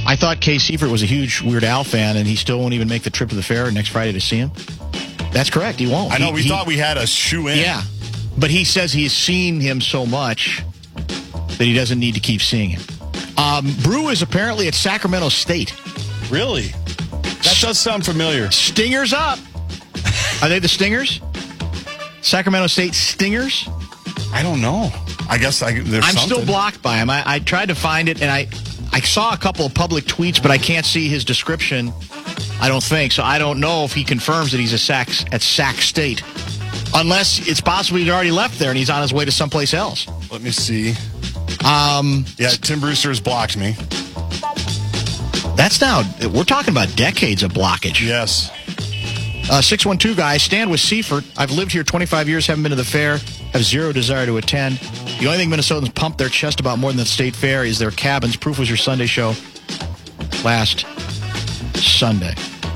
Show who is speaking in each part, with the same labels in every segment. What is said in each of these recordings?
Speaker 1: I thought Kay Seifert was a huge Weird Al fan, and he still won't even make the trip to the fair next Friday to see him. That's correct. He won't.
Speaker 2: I know. We thought we had a shoe-in.
Speaker 1: Yeah. But he says he's seen him so much that he doesn't need to keep seeing him. Brew is apparently at Sacramento State.
Speaker 2: Really? That does sound familiar.
Speaker 1: Stingers up. Are they the Stingers? Sacramento State Stingers?
Speaker 2: I don't know. I guess there's
Speaker 1: I'm
Speaker 2: something.
Speaker 1: still blocked by him. I tried to find it, and I saw a couple of public tweets, but I can't see his description, I don't think. So I don't know if he confirms that he's at Sac State. Unless it's possible he's already left there and he's on his way to someplace else.
Speaker 2: Let me see. Yeah, Tim Brewster has blocked me.
Speaker 1: That's now, we're talking about decades of blockage.
Speaker 2: Yes.
Speaker 1: 612 guys, stand with Seifert. I've lived here 25 years, haven't been to the fair, have zero desire to attend. The only thing Minnesotans pump their chest about more than the state fair is their cabins. Proof was your Sunday show last Sunday.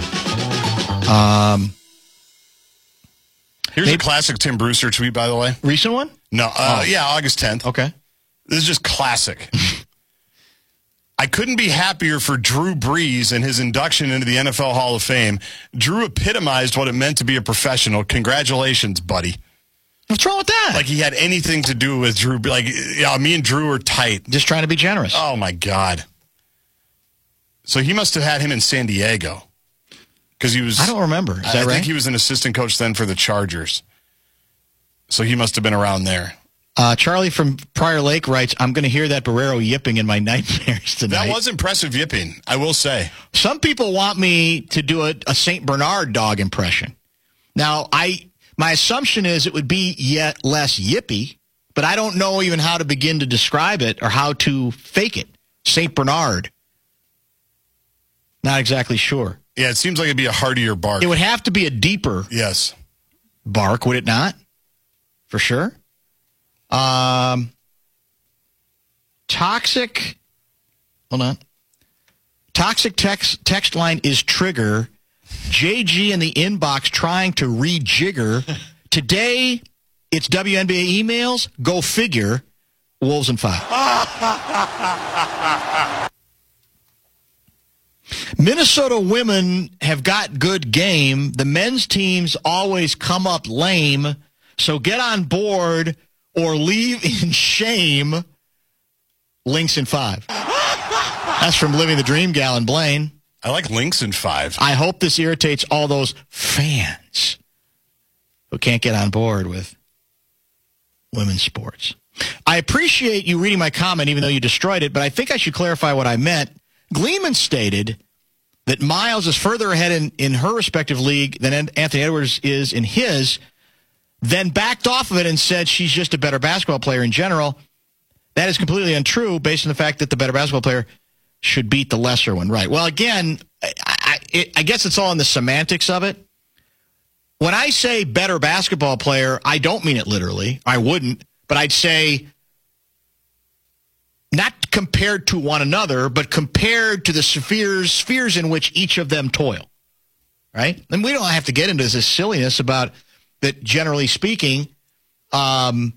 Speaker 2: Here's a classic Tim Brewster tweet, by the way.
Speaker 1: Recent one?
Speaker 2: No, yeah, August 10th.
Speaker 1: Okay.
Speaker 2: This is just classic. I couldn't be happier for Drew Brees and his induction into the NFL Hall of Fame. Drew epitomized what it meant to be a professional. Congratulations, buddy.
Speaker 1: What's wrong with that?
Speaker 2: Like he had anything to do with Drew. Like, yeah, me and Drew are tight.
Speaker 1: Just trying to be generous.
Speaker 2: Oh, my God. So he must have had him in San Diego. Because he was.
Speaker 1: I don't remember. Is that right?
Speaker 2: I think he was an assistant coach then for the Chargers. So he must have been around there.
Speaker 1: Charlie from Prior Lake writes, I'm going to hear that Barrero yipping in my nightmares tonight.
Speaker 2: That was impressive yipping, I will say.
Speaker 1: Some people want me to do a St. Bernard dog impression. Now, my assumption is it would be yet less yippy, but I don't know even how to begin to describe it or how to fake it. St. Bernard. Not exactly sure.
Speaker 2: Yeah, it seems like it'd be a heartier bark.
Speaker 1: It would have to be a deeper bark, would it not? For sure. Toxic. Hold on. Toxic text line is trigger. JG in the inbox trying to rejigger. Today, it's WNBA emails. Go figure. Wolves in 5. Minnesota women have got good game. The men's teams always come up lame. So get on board or leave in shame. Lynx in 5. That's from Living the Dream gal in Blaine.
Speaker 2: I like Lynx in 5.
Speaker 1: I hope this irritates all those fans who can't get on board with women's sports. I appreciate you reading my comment, even though you destroyed it, but I think I should clarify what I meant. Gleeman stated that Miles is further ahead in her respective league than Anthony Edwards is in his, then backed off of it and said she's just a better basketball player in general. That is completely untrue based on the fact that the better basketball player should beat the lesser one. Right. Well, again, I guess it's all in the semantics of it. When I say better basketball player, I don't mean it literally. I wouldn't. But I'd say not compared to one another, but compared to the spheres in which each of them toil. Right? And we don't have to get into this silliness about that, generally speaking, Anthony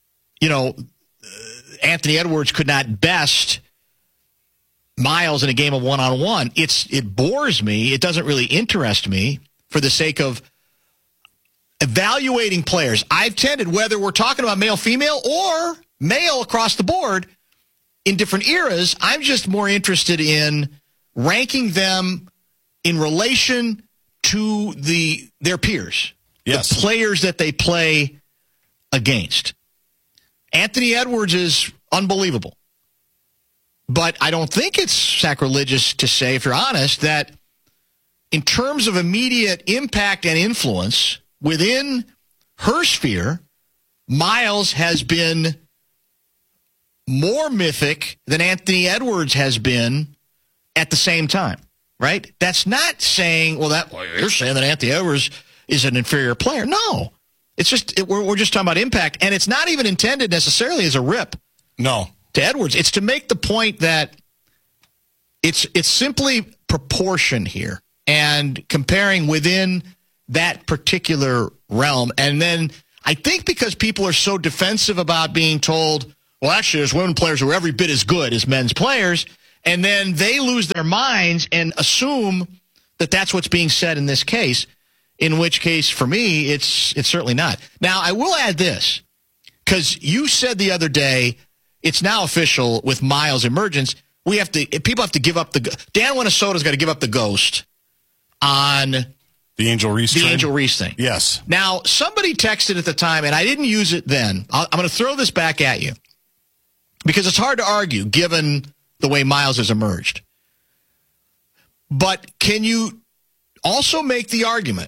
Speaker 1: Edwards could not best Miles in a game of one-on-one. It bores me. It doesn't really interest me for the sake of evaluating players. I've tended, whether we're talking about male, female, or male across the board in different eras, I'm just more interested in ranking them in relation to their peers, the players that they play against. Anthony Edwards is unbelievable. But I don't think it's sacrilegious to say, if you're honest, that in terms of immediate impact and influence within her sphere, Miles has been more mythic than Anthony Edwards has been at the same time, right? That's not saying, you're saying that Anthony Edwards is an inferior player. No. It's just, we're just talking about impact, and it's not even intended necessarily as a rip.
Speaker 2: No.
Speaker 1: To Edwards. It's to make the point that it's simply proportion here and comparing within that particular realm. And then I think because people are so defensive about being told, well, actually, there's women players who are every bit as good as men's players, And then they lose their minds and assume that that's what's being said in this case, in which case, for me, it's certainly not. Now, I will add this, because you said the other day, it's now official with Miles' emergence. People have to give up Dan Minnesota's got to give up the ghost on
Speaker 2: the Angel Reese
Speaker 1: thing.
Speaker 2: Yes.
Speaker 1: Now, somebody texted at the time, and I didn't use it then. I'm going to throw this back at you because it's hard to argue given the way Miles has emerged. But can you also make the argument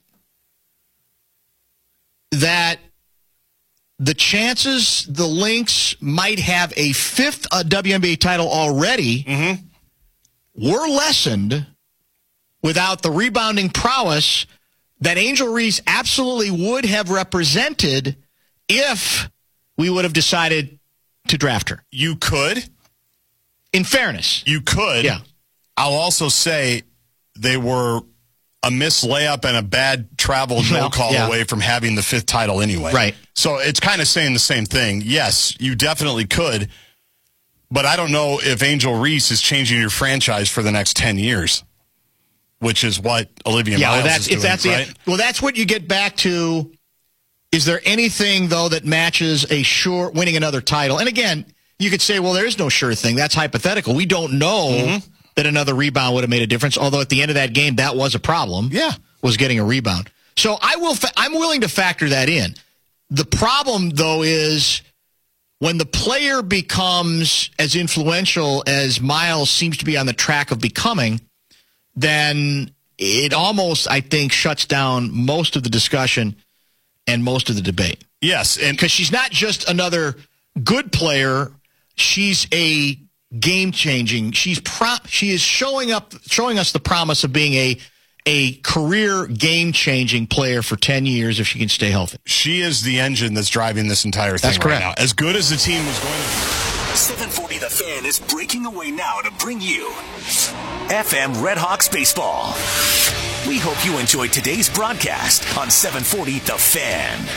Speaker 1: that the chances the Lynx might have a fifth WNBA title already were lessened without the rebounding prowess that Angel Reese absolutely would have represented if we would have decided to draft her?
Speaker 2: You could.
Speaker 1: In fairness.
Speaker 2: You could.
Speaker 1: Yeah.
Speaker 2: I'll also say they were a missed layup and a bad travel no-call away from having the fifth title anyway.
Speaker 1: Right.
Speaker 2: So it's kind of saying the same thing. Yes, you definitely could, but I don't know if Angel Reese is changing your franchise for the next 10 years, which is what Olivia Miles is doing, right?
Speaker 1: Well, that's what you get back to. Is there anything, though, that matches a sure winning another title? And again, you could say, well, there is no sure thing. That's hypothetical. We don't know that another rebound would have made a difference, although at the end of that game, that was a problem.
Speaker 2: Yeah.
Speaker 1: Was getting a rebound. So I'm willing to factor that in. The problem, though, is when the player becomes as influential as Miles seems to be on the track of becoming, then it almost, I think, shuts down most of the discussion and most of the debate.
Speaker 2: Yes. And
Speaker 1: because she's not just another good player, she's a game-changing. She is showing us the promise of being a career game-changing player for 10 years if she can stay healthy.
Speaker 2: She is the engine that's driving this entire thing.
Speaker 1: That's correct.
Speaker 2: Right now. As good as the team was going to be.
Speaker 3: 740 The Fan is breaking away now to bring you FM Redhawks Baseball. We hope you enjoyed today's broadcast on 740 The Fan.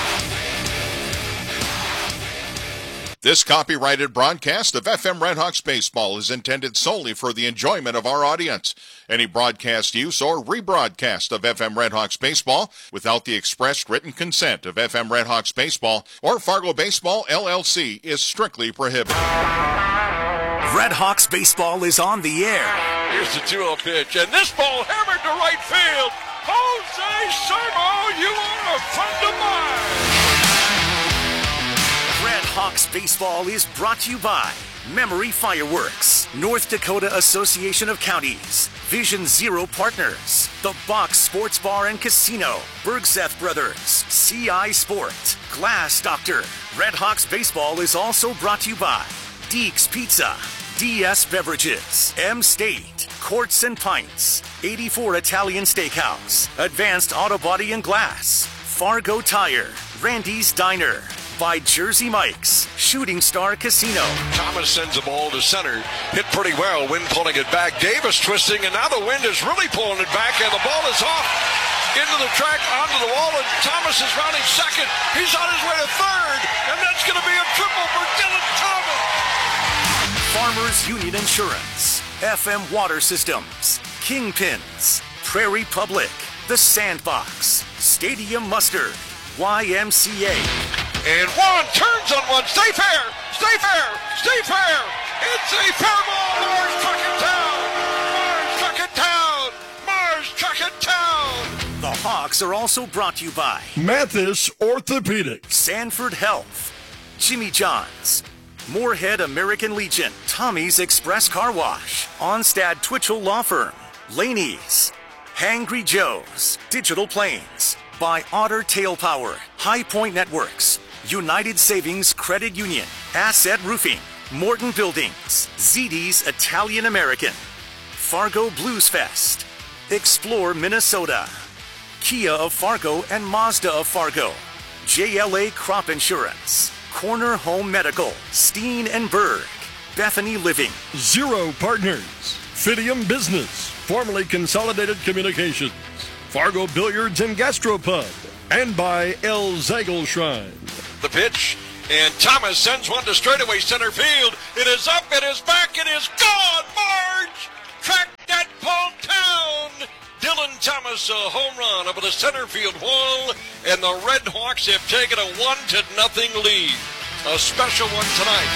Speaker 4: This copyrighted broadcast of FM Redhawks Baseball is intended solely for the enjoyment of our audience. Any broadcast use or rebroadcast of FM Redhawks Baseball without the expressed written consent of FM Redhawks Baseball or Fargo Baseball, LLC is strictly prohibited.
Speaker 3: Redhawks Baseball is on the air.
Speaker 5: Here's the 2-0 pitch, and this ball hammered to right field. Jose Sermo, you are a friend of mine.
Speaker 3: Redhawks Baseball is brought to you by Memory Fireworks, North Dakota Association of Counties, Vision Zero Partners, The Box Sports Bar and Casino, Bergseth Brothers, CI Sport, Glass Doctor. Redhawks Baseball is also brought to you by Deeks Pizza, DS Beverages, M-State, Quartz and Pints, 84 Italian Steakhouse, Advanced Auto Body and Glass, Fargo Tire, Randy's Diner, by Jersey Mike's, Shooting Star Casino.
Speaker 5: Thomas sends the ball to center. Hit pretty well. Wind pulling it back. Davis twisting, and now the wind is really pulling it back, and the ball is off into the track, onto the wall, and Thomas is rounding second. He's on his way to third, and that's going to be a triple for Dylan Thomas.
Speaker 3: Farmers Union Insurance, FM Water Systems, Kingpins, Prairie Public, The Sandbox, Stadium Mustard, YMCA.
Speaker 5: And one turns on one. Stay fair. Stay fair. Stay fair. It's a fair ball. Mars Truck in town. Mars Truck in town. Mars Truck in town.
Speaker 3: The Hawks are also brought to you by
Speaker 6: Mathis Orthopedics,
Speaker 3: Sanford Health, Jimmy John's, Moorhead American Legion, Tommy's Express Car Wash, Onstad Twitchell Law Firm, Laney's, Hangry Joe's, Digital Planes, by Otter Tail Power, High Point Networks, United Savings Credit Union, Asset Roofing, Morton Buildings, ZD's Italian American, Fargo Blues Fest, Explore Minnesota, Kia of Fargo and Mazda of Fargo, JLA Crop Insurance, Corner Home Medical, Steen and Berg, Bethany Living,
Speaker 6: Zero Partners, Fidium Business, formerly Consolidated Communications, Fargo Billiards and Gastropub, and by El Zagel Shrine.
Speaker 5: The pitch, And Thomas sends one to straightaway center field. It is up, it is back, it is gone. Marge, track that ball down. Dylan Thomas, a home run over the center field wall, and the Red Hawks have taken a 1-0 lead. A special one tonight.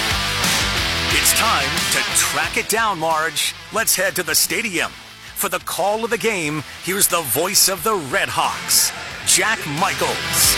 Speaker 3: It's time to track it down, Marge. Let's head to the stadium. For the call of the game, here's the voice of the Red Hawks, Jack Michaels.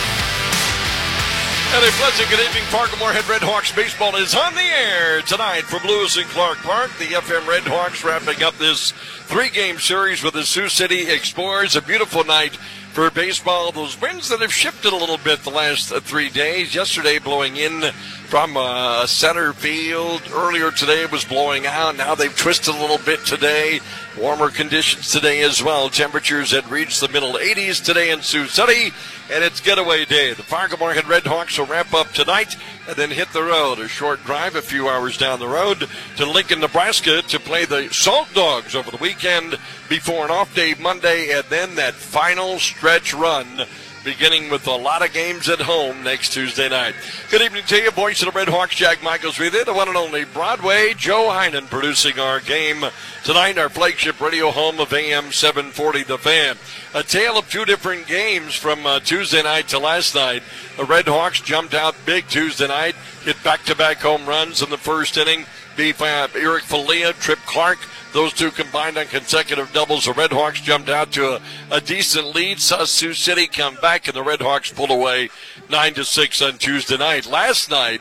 Speaker 5: And a pleasant good evening. Fargo-Moorhead Red Hawks baseball is on the air tonight from Lewis and Clark Park. The FM Red Hawks wrapping up this 3-game series with the Sioux City Explorers. A beautiful night for baseball. Those winds that have shifted a little bit the last 3 days. Yesterday blowing in from center field. Earlier today it was blowing out. Now they've twisted a little bit today. Warmer conditions today as well. Temperatures had reached the middle 80s today in Sioux City. And it's getaway day. The Fargo-Moorhead Red Hawks will wrap up tonight and then hit the road. A short drive a few hours down the road to Lincoln, Nebraska to play the Salt Dogs over the weekend before an off day Monday, and then that final stretch run beginning with a lot of games at home next Tuesday night. Good evening to you. Voice of the Red Hawks, Jack Michaels with you. The one and only Broadway, Joe Heinen producing our game tonight, our flagship radio home of AM 740 The Fan. A tale of two different games from Tuesday night to last night. The Red Hawks jumped out big Tuesday night, hit back-to-back home runs in the first inning. Beat Eric Falia, Trip Clark. Those two combined on consecutive doubles. The Red Hawks jumped out to a decent lead. Saw Sioux City come back, and the Red Hawks pulled away 9-6 on Tuesday night. Last night,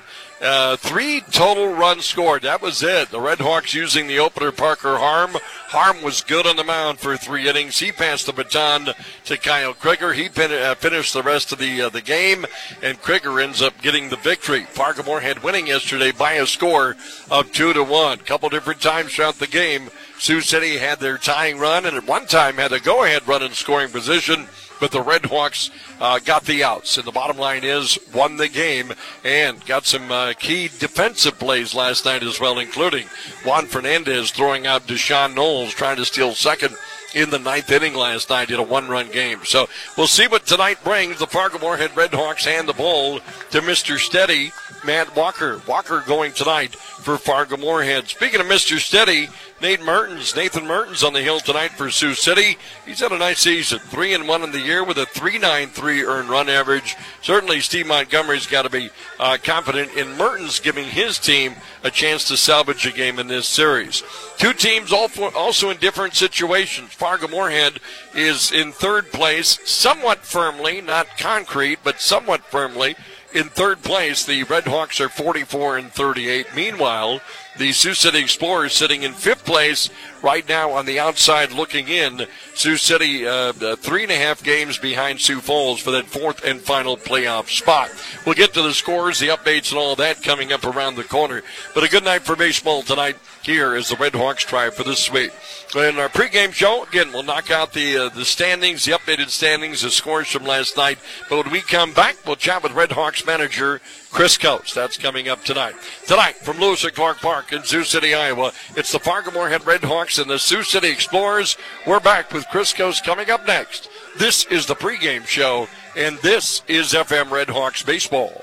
Speaker 5: 3 total runs scored. That was it. The Red Hawks using the opener, Parker Harm. Harm was good on the mound for 3 innings. He passed the baton to Kyle Krieger. He finished the rest of the game, and Krieger ends up getting the victory. Fargo-Moorhead winning yesterday by a score of 2-1. Couple different times throughout the game, Sioux City had their tying run, and at one time had a go-ahead run in scoring position, but the Red Hawks got the outs. And the bottom line is, won the game and got some key defensive plays last night as well, including Juan Fernandez throwing out Deshaun Knowles, trying to steal second in the 9th inning last night in a 1-run game. So we'll see what tonight brings. The Fargo-Moorhead Red Hawks hand the ball to Mr. Steady, Matt Walker. Walker going tonight for Fargo-Moorhead. Speaking of Mr. Steady, Nathan Mertens on the hill tonight for Sioux City. He's had a nice season, 3-1 in the year with a 3.93 earned run average. Certainly Steve Montgomery's got to be confident in Mertens giving his team a chance to salvage a game in this series. Two teams also in different situations. Fargo-Moorhead is in third place, somewhat firmly, not concrete, but somewhat firmly. In third place, the Red Hawks are 44-38. Meanwhile, the Sioux City Explorers sitting in 5th place right now on the outside looking in. Sioux City 3.5 games behind Sioux Falls for that 4th and final playoff spot. We'll get to the scores, the updates, and all that coming up around the corner. But a good night for baseball tonight here as the Red Hawks try for the sweep. In our pregame show, again, we'll knock out the standings, the updated standings, the scores from last night. But when we come back, we'll chat with Red Hawks manager Chris Coates. That's coming up tonight. Tonight, from Lewis and Clark Park in Sioux City, Iowa, it's the Fargo-Moorhead Red Hawks and the Sioux City Explorers. We're back with Chris Coates coming up next. This is the pregame show, and this is FM Red Hawks baseball.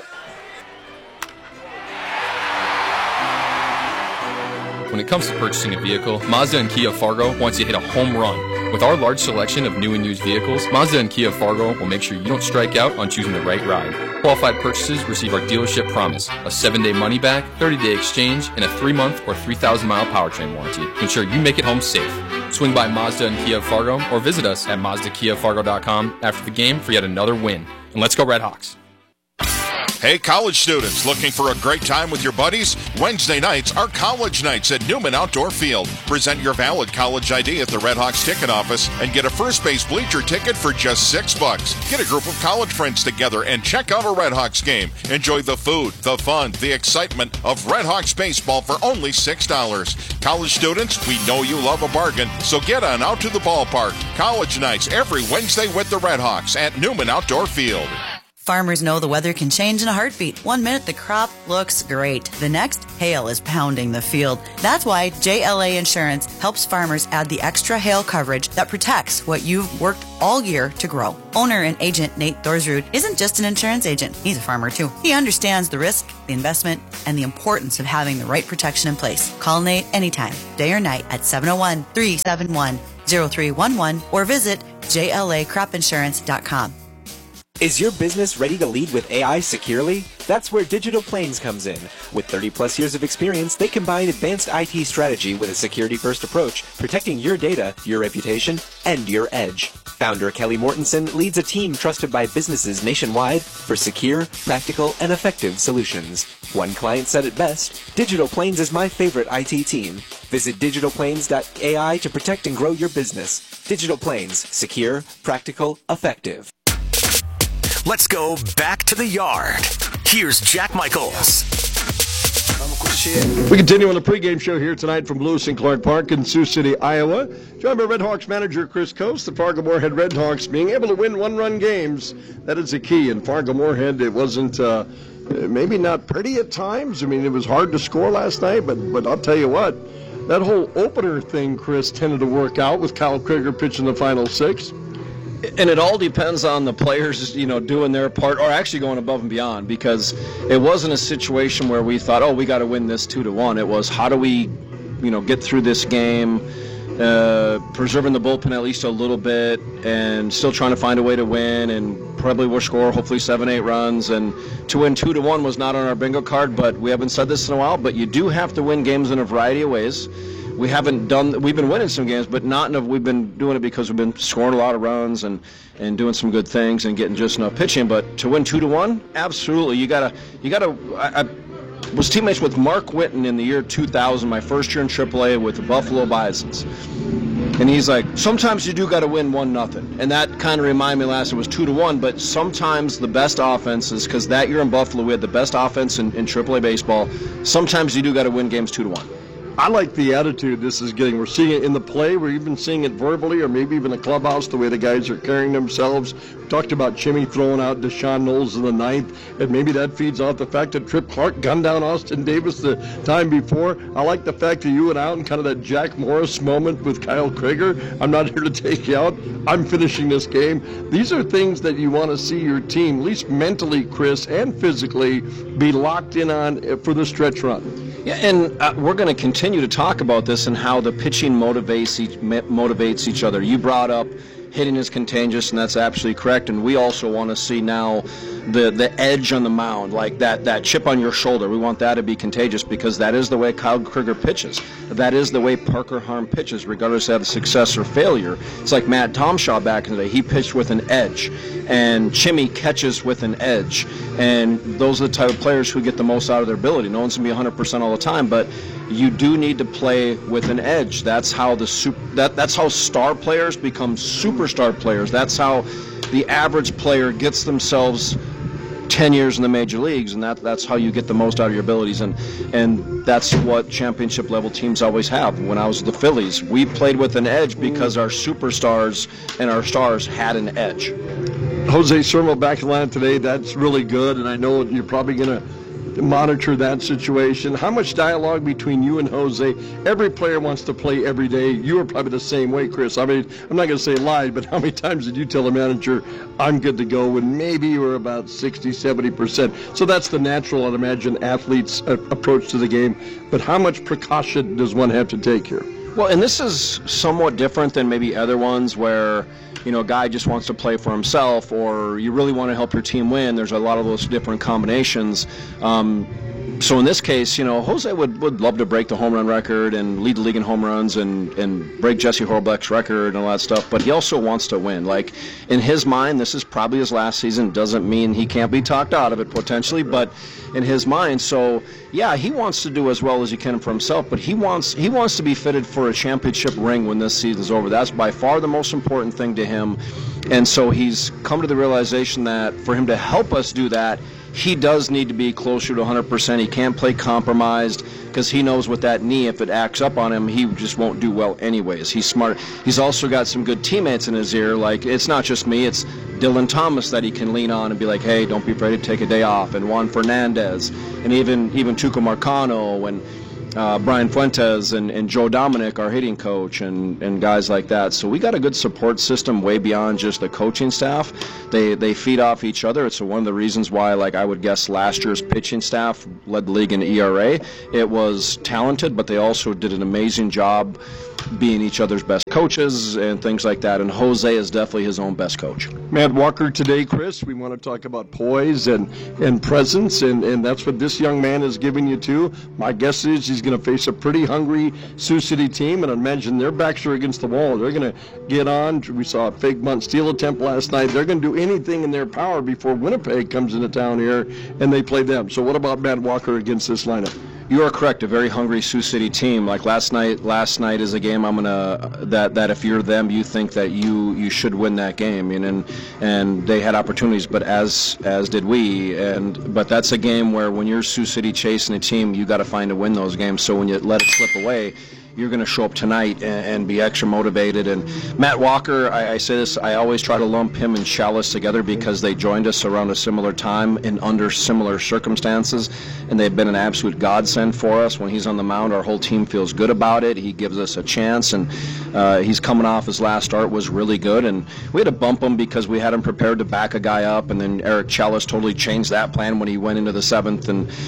Speaker 7: When it comes to purchasing a vehicle, Mazda and Kia Fargo wants you to hit a home run. With our large selection of new and used vehicles, Mazda and Kia Fargo will make sure you don't strike out on choosing the right ride. Qualified purchases receive our dealership promise, a 7-day money-back, 30-day exchange, and a 3-month or 3,000-mile powertrain warranty to ensure you make it home safe. Swing by Mazda and Kia Fargo or visit us at MazdaKiaFargo.com after the game for yet another win. And let's go Red Hawks.
Speaker 4: Hey, college students, looking for a great time with your buddies? Wednesday nights are college nights at Newman Outdoor Field. Present your valid college ID at the Red Hawks ticket office and get a first base bleacher ticket for just $6. Get a group of college friends together and check out a Red Hawks game. Enjoy the food, the fun, the excitement of Red Hawks baseball for only $6. College students, we know you love a bargain, so get on out to the ballpark. College nights every Wednesday with the Red Hawks at Newman Outdoor Field.
Speaker 8: Farmers know the weather can change in a heartbeat. 1 minute the crop looks great. The next, hail is pounding the field. That's why JLA Insurance helps farmers add the extra hail coverage that protects what you've worked all year to grow. Owner and agent Nate Thorsrud isn't just an insurance agent. He's a farmer too. He understands the risk, the investment, and the importance of having the right protection in place. Call Nate anytime, day or night at 701-371-0311 or visit JLACropInsurance.com.
Speaker 9: Is your business ready to lead with AI securely? That's where Digital Plains comes in. With 30-plus years of experience, they combine advanced IT strategy with a security-first approach, protecting your data, your reputation, and your edge. Founder Kelly Mortensen leads a team trusted by businesses nationwide for secure, practical, and effective solutions. One client said it best, Digital Plains is my favorite IT team. Visit digitalplains.ai to protect and grow your business. Digital Plains, secure, practical, effective.
Speaker 3: Let's go back to the yard. Here's Jack Michaels.
Speaker 6: We continue on the pregame show here tonight from Lewis and Clark Park in Sioux City, Iowa. Joined by Red Hawks manager Chris Coast. The Fargo-Moorhead Red Hawks being able to win one-run games, that is the key. In Fargo-Moorhead, it wasn't maybe not pretty at times. I mean, it was hard to score last night, but I'll tell you what, that whole opener thing, Chris, tended to work out with Kyle Krieger pitching the final six.
Speaker 10: And it all depends on the players, doing their part or actually going above and beyond, because it wasn't a situation where we thought, we got to win this 2-1. It was, how do we, get through this game, preserving the bullpen at least a little bit and still trying to find a way to win, and probably we'll score hopefully 7-8 runs. And to win 2-1 was not on our bingo card, but we haven't said this in a while, but you do have to win games in a variety of ways. We've been winning some games, but not enough. We've been doing it because we've been scoring a lot of runs and doing some good things and getting just enough pitching. But to win 2-1, absolutely, you gotta. I was teammates with Mark Whitten in the year 2000, my first year in AAA with the Buffalo Bisons, and he's like, sometimes you do got to win 1-0, and that kind of reminded me last. It was 2-1, but sometimes the best offenses, because that year in Buffalo we had the best offense in AAA baseball. Sometimes you do got to win games 2-1.
Speaker 6: I like the attitude this is getting. We're seeing it in the play. We're even seeing it verbally, or maybe even the clubhouse, the way the guys are carrying themselves. We talked about Jimmy throwing out Deshaun Knowles in the ninth, and maybe that feeds off the fact that Trip Clark gunned down Austin Davis the time before. I like the fact that you went out and kind of that Jack Morris moment with Kyle Krieger. I'm not here to take you out. I'm finishing this game. These are things that you want to see your team, at least mentally, Chris, and physically, be locked in on for the stretch run.
Speaker 10: Yeah, and we're going to continue to talk about this and how the pitching motivates each other. You brought up hitting is contagious, and that's absolutely correct. And we also want to see now the edge on the mound, like that chip on your shoulder. We want that to be contagious, because that is the way Kyle Krieger pitches. That is the way Parker Harm pitches, regardless of success or failure. It's like Matt Tomshaw back in the day. He pitched with an edge, and Chimmy catches with an edge. And those are the type of players who get the most out of their ability. No one's going to be 100% all the time, but you do need to play with an edge. That's how that's how star players become superstar players. That's how the average player gets themselves 10 years in the major leagues, and that's how you get the most out of your abilities, and that's what championship level teams always have. When I was with the Phillies, we played with an edge because our superstars and our stars had an edge.
Speaker 6: Jose Sermo back in line today. That's really good, and I know you're probably going to monitor that situation. How much dialogue between you and Jose? Every player wants to play every day. You are probably the same way, Chris. I mean, I'm not going to say lied, but how many times did you tell the manager, I'm good to go, when maybe you were about 60, 70%? So that's the natural, I'd imagine, athlete's approach to the game. But how much precaution does one have to take here?
Speaker 10: Well, and this is somewhat different than maybe other ones where, a guy just wants to play for himself, or you really want to help your team win. There's a lot of those different combinations. So in this case, Jose would love to break the home run record and lead the league in home runs and break Jesse Horbeck's record and all that stuff, but he also wants to win. Like, in his mind, this is probably his last season. Doesn't mean he can't be talked out of it potentially, but in his mind, so yeah, he wants to do as well as he can for himself, but he wants to be fitted for a championship ring when this season's over. That's by far the most important thing to him, and so he's come to the realization that for him to help us do that, he does need to be closer to 100%. He can't play compromised. because he knows with that knee, if it acts up on him, he just won't do well anyways. He's smart. He's also got some good teammates in his ear. Like, it's not just me, it's Dylan Thomas that he can lean on and be like, hey, don't be afraid to take a day off, and Juan Fernandez, and even Tuco Marcano, and Brian Fuentes and Joe Dominic, our hitting coach, and guys like that. So we got a good support system way beyond just the coaching staff. They feed off each other. It's one of the reasons why, like, I would guess last year's pitching staff led the league in ERA. It was talented, but they also did an amazing job being each other's best coaches and things like that. And Jose is definitely his own best coach.
Speaker 6: Matt Walker today, Chris, we want to talk about poise and presence, and that's what this young man is giving you too. My guess is he's going to face a pretty hungry Sioux City team, and I imagine their backs are against the wall. They're going to get on. We saw a fake bunt steal attempt last night. They're going to do anything in their power before Winnipeg comes into town here and they play them. So what about Matt Walker against this lineup?
Speaker 10: You are correct. A very hungry Sioux City team. Like last night is a game that if you're them, you think that you should win that game. And they had opportunities, but as did we. But that's a game where when you're Sioux City chasing a team, you got to find a win those games. So when you let it slip away, you're going to show up tonight and be extra motivated. And Matt Walker, I say this, I always try to lump him and Chalice together because they joined us around a similar time and under similar circumstances, and they've been an absolute godsend for us. When he's on the mound, our whole team feels good about it. He gives us a chance, and he's coming off his last start was really good, and we had to bump him because we had him prepared to back a guy up, and then Eric Chalice totally changed that plan when he went into the seventh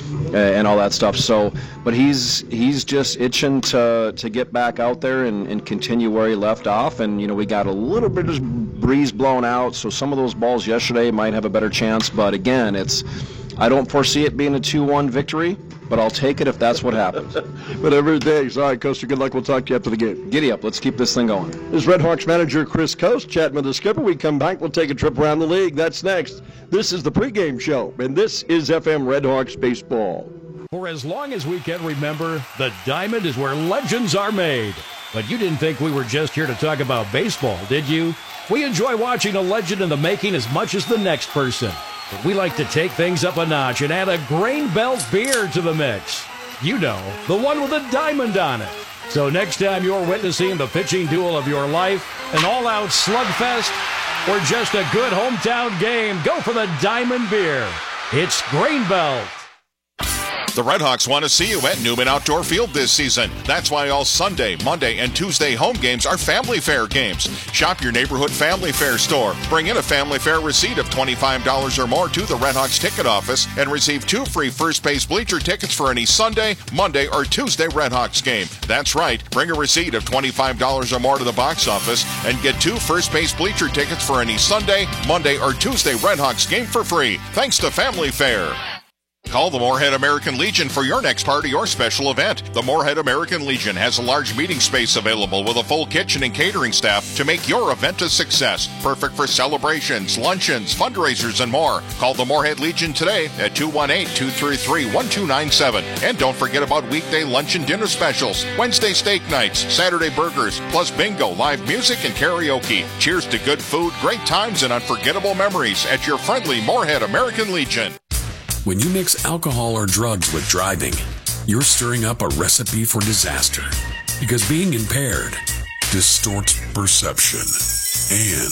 Speaker 10: and all that stuff. So, but he's just itching to get back out there and continue where he left off. And we got a little bit of breeze blown out, so some of those balls yesterday might have a better chance. But again, I don't foresee it being a 2-1 victory, but I'll take it if that's what happens.
Speaker 6: Whatever it takes. All right, Coaster, good luck. We'll talk to you after the game.
Speaker 10: Giddy up. Let's keep this thing going.
Speaker 6: This is Red Hawks manager Chris Coast chatting with the skipper. We come back. We'll take a trip around the league. That's next. This is the pregame show, and this is FM Red Hawks baseball.
Speaker 11: For as long as we can remember, the Diamond is where legends are made. But you didn't think we were just here to talk about baseball, did you? We enjoy watching a legend in the making as much as the next person. But we like to take things up a notch and add a Grain Belt beer to the mix. You know, the one with a diamond on it. So next time you're witnessing the pitching duel of your life, an all-out slugfest, or just a good hometown game, go for the Diamond beer. It's Grain Belt.
Speaker 4: The Red Hawks want to see you at Newman Outdoor Field this season. That's why all Sunday, Monday, and Tuesday home games are Family Fair games. Shop your neighborhood Family Fair store. Bring in a Family Fair receipt of $25 or more to the Red Hawks ticket office and receive 2 free first base bleacher tickets for any Sunday, Monday, or Tuesday Red Hawks game. That's right. Bring a receipt of $25 or more to the box office and get 2 first base bleacher tickets for any Sunday, Monday, or Tuesday Red Hawks game for free. Thanks to Family Fair. Call the Moorhead American Legion for your next party or special event. The Moorhead American Legion has a large meeting space available with a full kitchen and catering staff to make your event a success. Perfect for celebrations, luncheons, fundraisers, and more. Call the Moorhead Legion today at 218-233-1297. And don't forget about weekday lunch and dinner specials, Wednesday steak nights, Saturday burgers, plus bingo, live music, and karaoke. Cheers to good food, great times, and unforgettable memories at your friendly Moorhead American Legion.
Speaker 12: When you mix alcohol or drugs with driving, you're stirring up a recipe for disaster. Because being impaired distorts perception and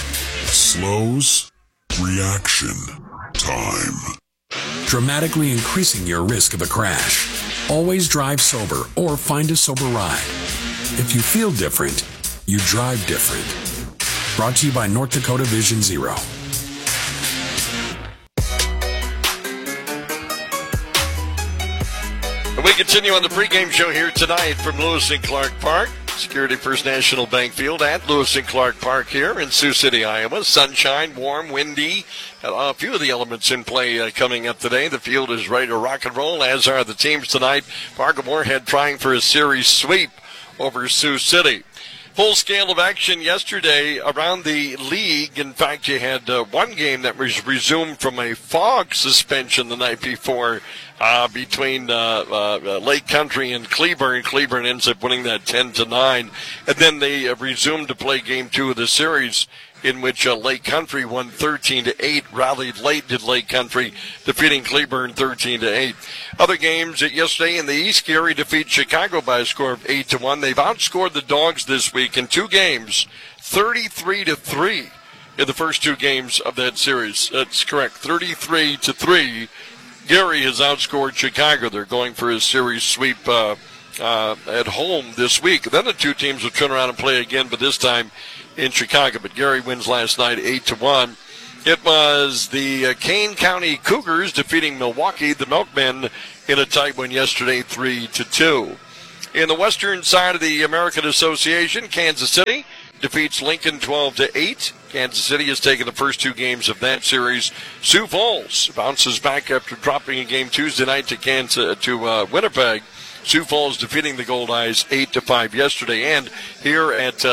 Speaker 12: slows reaction time, dramatically increasing your risk of a crash. Always drive sober or find a sober ride. If you feel different, you drive different. Brought to you by North Dakota Vision Zero.
Speaker 5: We continue on the pregame show here tonight from Lewis and Clark Park, Security First National Bank Field at Lewis and Clark Park here in Sioux City, Iowa. Sunshine, warm, windy, a few of the elements in play coming up today. The field is ready to rock and roll, as are the teams tonight. Fargo-Moorhead trying for a series sweep over Sioux City. Full scale of action yesterday around the league. In fact, you had one game that was resumed from a fog suspension the night before between Lake Country and Cleburne. Cleburne ends up winning that 10-9. And then they resumed to play game 2 of the series. in which Lake Country won 13-8, rallied late did Lake Country, defeating Cleburne 13-8. Other games yesterday in the East, Gary defeats Chicago by a score of 8-1. They've outscored the Dogs this week in 2 games, 33-3 in the first 2 games of that series. That's correct, 33-3. Gary has outscored Chicago. They're going for a series sweep at home this week. Then the 2 teams will turn around and play again, but this time in Chicago. But Gary wins last night 8-1. It was the Kane County Cougars defeating Milwaukee, the Milkmen, in a tight win yesterday, 3-2. In the western side of the American Association, Kansas City defeats Lincoln 12-8. Kansas City has taken the first 2 games of that series. Sioux Falls bounces back after dropping a game Tuesday night to Winnipeg. Sioux Falls defeating the Goldeyes 8-5 yesterday. And here at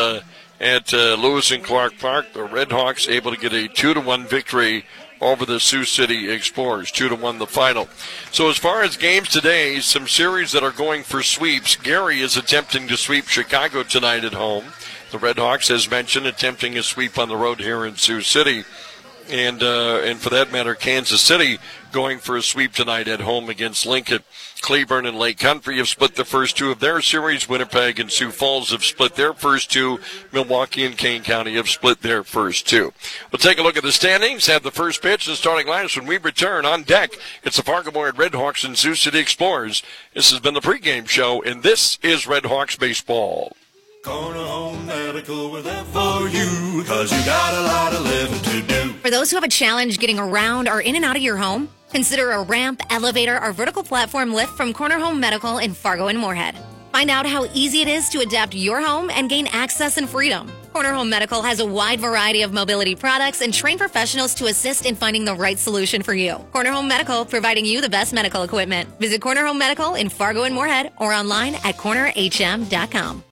Speaker 5: Lewis and Clark Park, the Redhawks able to get a 2-1 victory over the Sioux City Explorers, 2-1 the final. So as far as games today, some series that are going for sweeps. Gary is attempting to sweep Chicago tonight at home. The Redhawks, as mentioned, attempting a sweep on the road here in Sioux City. And for that matter, Kansas City going for a sweep tonight at home against Lincoln. Cleburne and Lake Country have split the first 2 of their series. Winnipeg and Sioux Falls have split their first 2. Milwaukee and Kane County have split their first 2. We'll take a look at the standings, have the first pitch and starting lineups when we return. On deck, it's the Fargo-Moorhead Redhawks and Sioux City Explorers. This has been the pregame show, and this is Redhawks baseball.
Speaker 13: Corner Home Medical, we're there for you, 'cause you got a lot of living to do.
Speaker 14: For those who have a challenge getting around or in and out of your home, consider a ramp, elevator, or vertical platform lift from Corner Home Medical in Fargo and Moorhead. Find out how easy it is to adapt your home and gain access and freedom. Corner Home Medical has a wide variety of mobility products and trained professionals to assist in finding the right solution for you. Corner Home Medical, providing you the best medical equipment. Visit Corner Home Medical in Fargo and Moorhead or online at cornerhm.com.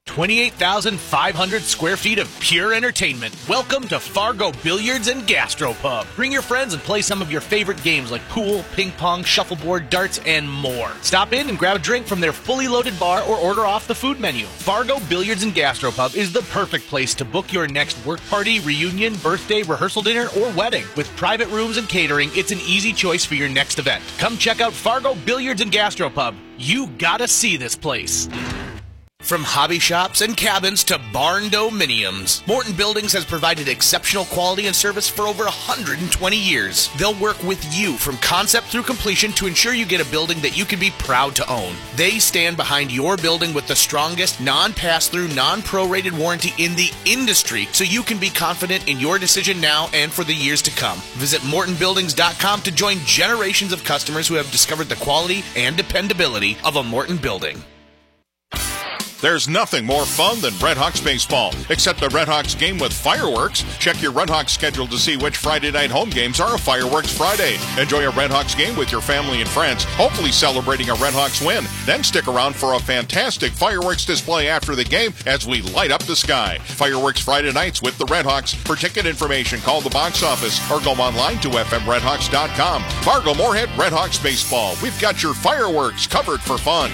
Speaker 15: 28,500 square feet of pure entertainment. Welcome to Fargo Billiards and Gastropub. Bring your friends and play some of your favorite games like pool, ping pong, shuffleboard, darts, and more. Stop in and grab a drink from their fully loaded bar or order off the food menu. Fargo Billiards and Gastropub is the perfect place to book your next work party, reunion, birthday, rehearsal dinner, or wedding. With private rooms and catering, it's an easy choice for your next event. Come check out Fargo Billiards and Gastropub. You gotta see this place. From hobby shops and cabins to barn dominiums, Morton Buildings has provided exceptional quality and service for over 120 years. They'll work with you from concept through completion to ensure you get a building that you can be proud to own. They stand behind your building with the strongest non-pass-through, non-prorated warranty in the industry, so you can be confident in your decision now and for the years to come. Visit MortonBuildings.com to join generations of customers who have discovered the quality and dependability of a Morton building.
Speaker 4: There's nothing more fun than Redhawks baseball, except a Redhawks game with fireworks. Check your Redhawks schedule to see which Friday night home games are a Fireworks Friday. Enjoy a Redhawks game with your family and friends, hopefully celebrating a Redhawks win. Then stick around for a fantastic fireworks display after the game as we light up the sky. Fireworks Friday nights with the Redhawks. For ticket information, call the box office or go online to fmredhawks.com. Fargo Moorhead Redhawks baseball. We've got your fireworks covered for fun.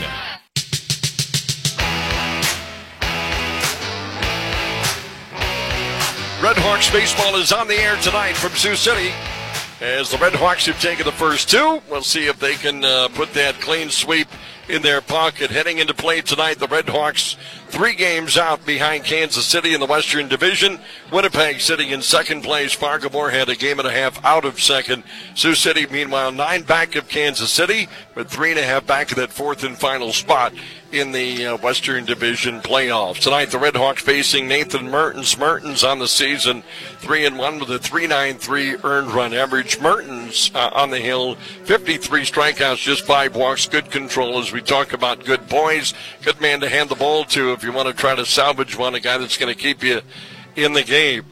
Speaker 5: Redhawks baseball is on the air tonight from Sioux City. As the Redhawks have taken the first 2, we'll see if they can put that clean sweep in their pocket. Heading into play tonight, the Redhawks 3 games out behind Kansas City in the Western Division. Winnipeg sitting in second place. Fargo Moorhead a game and a half out of second. Sioux City, meanwhile, 9 back of Kansas City, but 3.5 back of that fourth and final spot in the Western Division playoffs. Tonight, the Redhawks facing Nathan Mertens. Mertens on the season, 3-1 with a 3.93 earned run average. Mertens on the hill, 53 strikeouts, just 5 walks, good control as we talk about good boys. Good man to hand the ball to if you want to try to salvage one, a guy that's going to keep you in the game.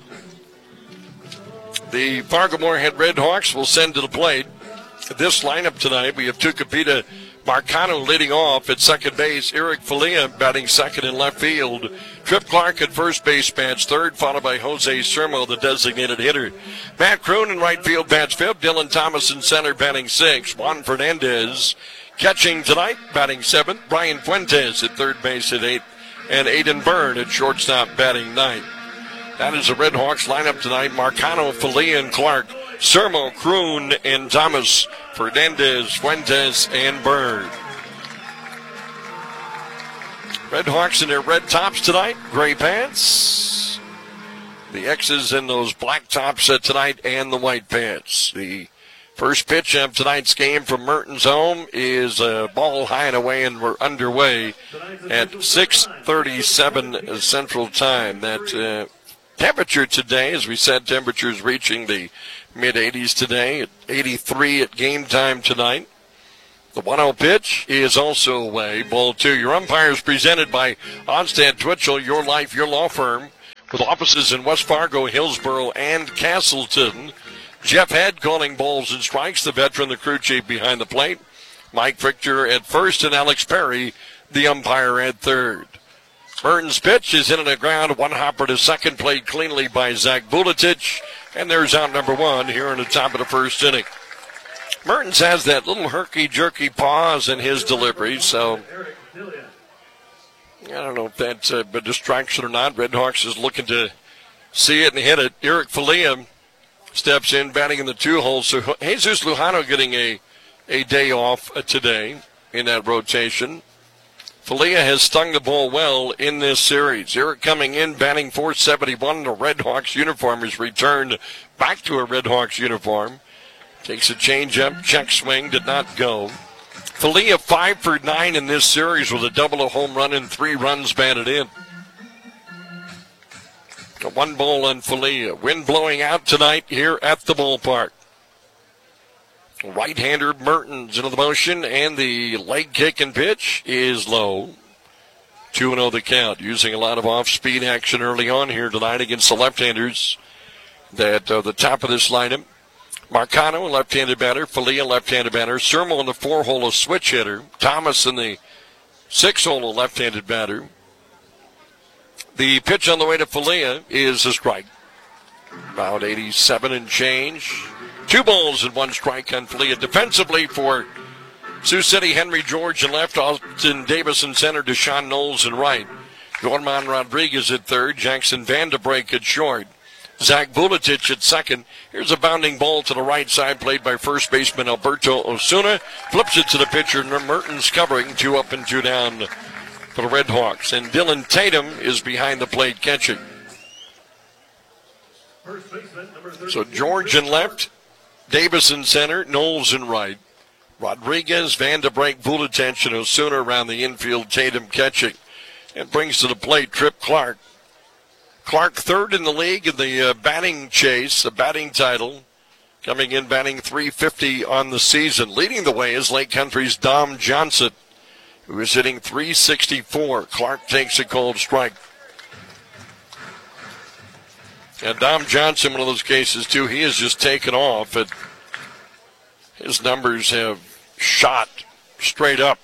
Speaker 5: The Fargo Moorhead Redhawks will send to the plate. This lineup tonight, we have Tucupita Marcano leading off at second base. Eric Falia batting second in left field. Trip Clark at first base bats third, followed by Jose Sermo, the designated hitter. Matt Kroon in right field bats fifth. Dylan Thomas in center batting sixth. Juan Fernandez catching tonight, batting seventh. Brian Fuentes at third base at eighth. And Aiden Byrne at shortstop batting ninth. That is the Red Hawks lineup tonight. Marcano, Falia, and Clark. Sermo, Kroon, and Thomas. Fernandez, Fuentes, and Bird. Red Hawks in their red tops tonight. Gray pants. The X's in those black tops tonight and the white pants. The first pitch of tonight's game from Merton's home is a ball high and away, and we're underway at 6:37 Central Time. That temperature today, as we said, temperatures reaching the mid-80s today, at 83 at game time tonight. The 1-0 pitch is also away. Ball 2. Your umpires presented by Onstad Twitchell, Your Life, Your Law Firm, with offices in West Fargo, Hillsboro, and Castleton. Jeff Head calling balls and strikes, the veteran, the crew chief behind the plate. Mike Richter at first, and Alex Perry, the umpire, at third. Burton's pitch is in the ground. One hopper to second, played cleanly by Zach Vuletic. And there's out number 1 here in the top of the first inning. Mertens has that little herky-jerky pause in his delivery, so I don't know if that's a distraction or not. Red Hawks is looking to see it and hit it. Eric Falia steps in, batting in the 2-hole. So Jesus Lujano getting a day off today in that rotation. Falia has stung the ball well in this series. Eric coming in, batting .471. The Red Hawks uniform has returned back to a Red Hawks uniform. Takes a changeup, check swing, did not go. Falia 5 for 9 in this series with a double, a home run, and 3 runs batted in. A 1 ball on Falia. Wind blowing out tonight here at the ballpark. Right-hander Mertens into the motion, and the leg kick and pitch is low. 2-0 the count, using a lot of off-speed action early on here tonight against the left-handers. That the top of this lineup. Marcano, left-handed batter. Falia, left-handed batter. Sermo in the 4-hole, a switch hitter. Thomas in the 6-hole, a left-handed batter. The pitch on the way to Falia is a strike. About 87 and change. 2 balls and 1 strike on Falia. Defensively for Sioux City, Henry George in left. Austin Davis in center. Deshaun Knowles in right. Norman Rodriguez at third. Jackson Vandebrake at short. Zach Vuletic at second. Here's a bounding ball to the right side, played by first baseman Alberto Osuna. Flips it to the pitcher. Mertens covering. 2 up and 2 down for the Red Hawks. And Dylan Tatum is behind the plate catching. So George in left. Davis in center. Knowles in right. Rodriguez, Vandebrake, Vuletic, and Osuna around the infield. Tatum catching. And brings to the plate Trip Clark. Clark third in the league in the batting chase, the batting title. Coming in batting .350 on the season. Leading the way is Lake Country's Dom Johnson, who is hitting .364. Clark takes a cold strike. And Dom Johnson, one of those cases, too, he has just taken off. His numbers have shot straight up.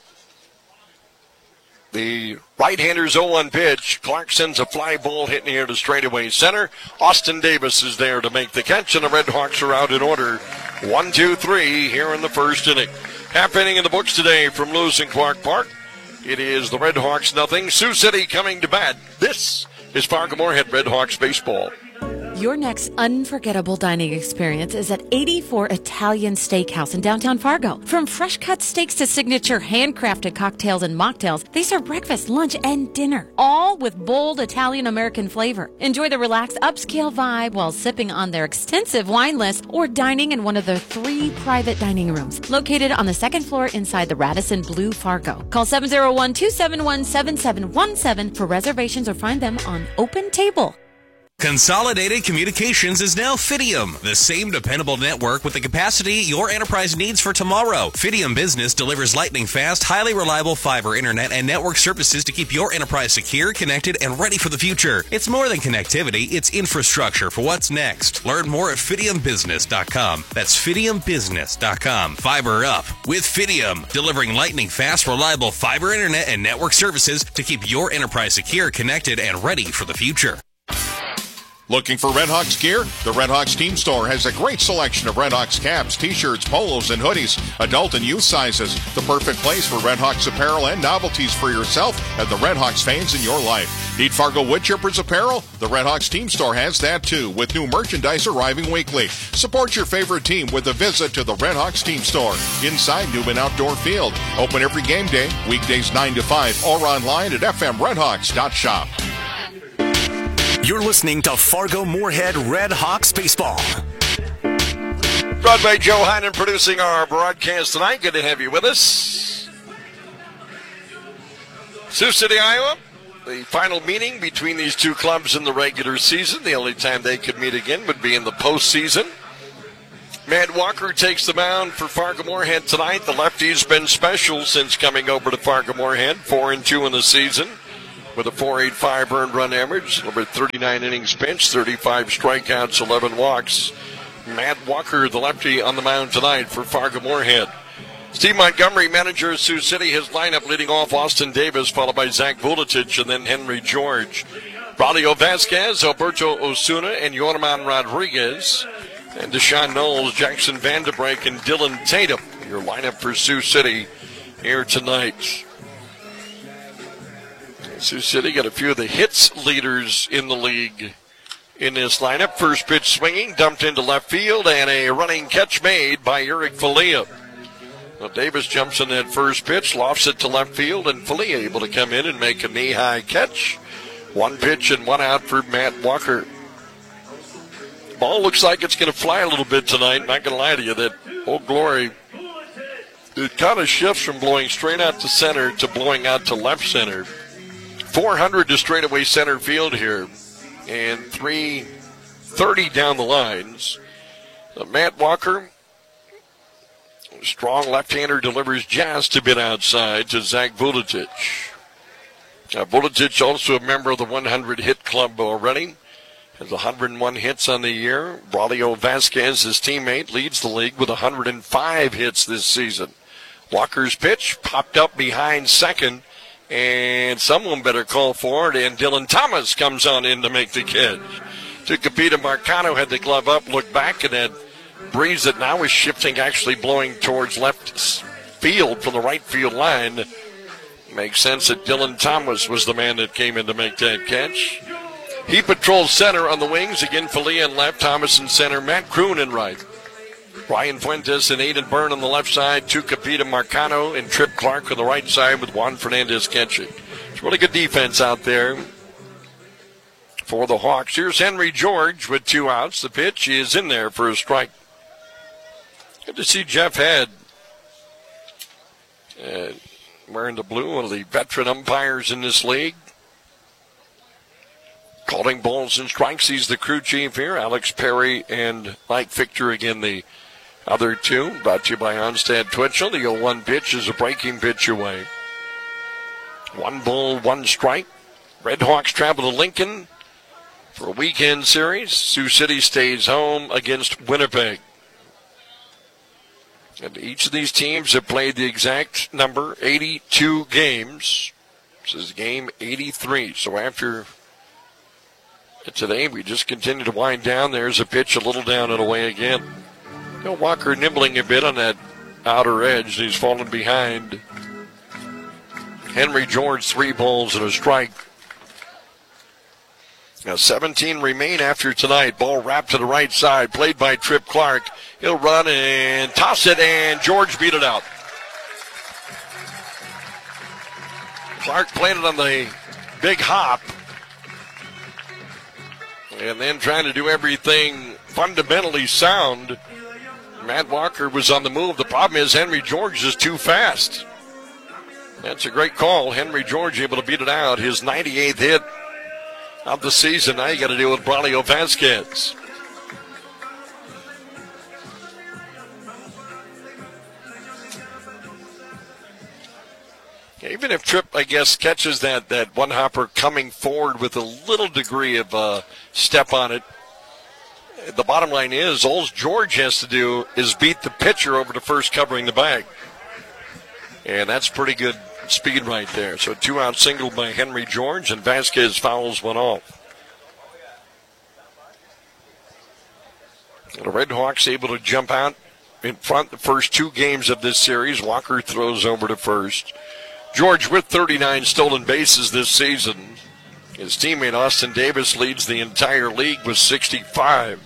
Speaker 5: The right-hander's 0-1 pitch. Clark sends a fly ball hitting here to straightaway center. Austin Davis is there to make the catch, and the Red Hawks are out in order. 1-2-3 here in the first inning. Half inning in the books today from Lewis and Clark Park. It is the Red Hawks nothing. Sioux City coming to bat. This is Fargo Moorhead Red Hawks baseball.
Speaker 16: Your next unforgettable dining experience is at 84 Italian Steakhouse in downtown Fargo. From fresh cut steaks to signature handcrafted cocktails and mocktails, they serve breakfast, lunch, and dinner, all with bold Italian-American flavor. Enjoy the relaxed upscale vibe while sipping on their extensive wine list or dining in one of their 3 private dining rooms located on the 2nd floor inside the Radisson Blu Fargo. Call 701-271-7717 for reservations or find them on Open Table.
Speaker 17: Consolidated Communications is now Fidium, the same dependable network with the capacity your enterprise needs for tomorrow. Fidium Business delivers lightning-fast, highly reliable fiber internet and network services to keep your enterprise secure, connected, and ready for the future. It's more than connectivity, it's infrastructure for what's next. Learn more at FidiumBusiness.com. That's FidiumBusiness.com. Fiber up with Fidium, delivering lightning-fast, reliable fiber internet and network services to keep your enterprise secure, connected, and ready for the future.
Speaker 4: Looking for Redhawks gear? The Redhawks Team Store has a great selection of Redhawks caps, t-shirts, polos, and hoodies, adult and youth sizes. The perfect place for Redhawks apparel and novelties for yourself and the Redhawks fans in your life. Need Fargo Wood Chippers apparel? The Redhawks Team Store has that too, with new merchandise arriving weekly. Support your favorite team with a visit to the Redhawks Team Store inside Newman Outdoor Field. Open every game day, weekdays 9 to 5, or online at fmredhawks.shop.
Speaker 3: You're listening to Fargo Moorhead Red Hawks Baseball.
Speaker 5: Brought by Joe Heinen producing our broadcast tonight. Good to have you with us. Sioux City, Iowa. The final meeting between these two clubs in the regular season. The only time they could meet again would be in the postseason. Matt Walker takes the mound for Fargo Moorhead tonight. The lefty's been special since coming over to Fargo Moorhead. 4-2 in the season with a .485 earned run average. Over 39 innings pitched, 35 strikeouts, 11 walks. Matt Walker, the lefty, on the mound tonight for Fargo Moorhead. Steve Montgomery, manager of Sioux City, his lineup leading off Austin Davis, followed by Zach Vuletich, and then Henry George. Braulio Vasquez, Alberto Osuna, and Yorman Rodriguez. And Deshaun Knowles, Jackson Vanderbrink, and Dylan Tatum. Your lineup for Sioux City here tonight. Sioux City got a few of the hits leaders in the league in this lineup. First pitch swinging, dumped into left field, and a running catch made by Eric Falia. Well, Davis jumps in that first pitch, lofts it to left field, and Falia able to come in and make a knee-high catch. One pitch and one out for Matt Walker. Ball looks like it's going to fly a little bit tonight. Not going to lie to you, that Old Glory, it kind of shifts from blowing straight out to center to blowing out to left center. 400 to straightaway center field here, and 330 down the lines. Matt Walker, strong left-hander, delivers just a bit outside to Zach Vuletich. Vuletich also a member of the 100 hit club already. Has 101 hits on the year. Braulio Vasquez, his teammate, leads the league with 105 hits this season. Walker's pitch popped up behind second, and someone better call for it, and Dylan Thomas comes on in to make the catch. Tucupita Marcano had the glove up, looked back, and that breeze that now is shifting, actually blowing towards left field from the right field line. Makes sense that Dylan Thomas was the man that came in to make that catch. He patrols center on the wings. Again, Falia in left, Thomas in center, Matt Kroon in right. Ryan Fuentes and Aiden Byrne on the left side, Tucupita Marcano and Trip Clark on the right side with Juan Fernandez catching. It's really good defense out there for the Hawks. Here's Henry George with 2 outs. The pitch is in there for a strike. Good to see Jeff Head wearing the blue, one of the veteran umpires in this league. Calling balls and strikes. He's the crew chief here. Alex Perry and Mike Victor, again, the other two. Brought to you by Onstad Twitchell. The 0-1 pitch is a breaking pitch away. 1 ball, 1 strike. Red Hawks travel to Lincoln for a weekend series. Sioux City stays home against Winnipeg. And each of these teams have played the exact number, 82 games. This is game 83. So after today, we just continue to wind down. There's a pitch a little down and away again. Walker nibbling a bit on that outer edge. He's fallen behind. Henry George, 3 balls and a strike. Now 17 remain after tonight. Ball wrapped to the right side. Played by Trip Clark. He'll run and toss it, and George beat it out. Clark played it on the big hop. And then trying to do everything fundamentally sound. Matt Walker was on the move. The problem is Henry George is too fast. That's a great call. Henry George able to beat it out. His 98th hit of the season. Now you got to deal with Braulio Vasquez. Even if Tripp, I guess, catches that one hopper coming forward with a little degree of step on it, the bottom line is all George has to do is beat the pitcher over to first covering the bag. And that's pretty good speed right there. So 2-out single by Henry George, and Vasquez fouls one off. The Red Hawks able to jump out in front the first 2 games of this series. Walker throws over to first. George with 39 stolen bases this season. His teammate Austin Davis leads the entire league with 65.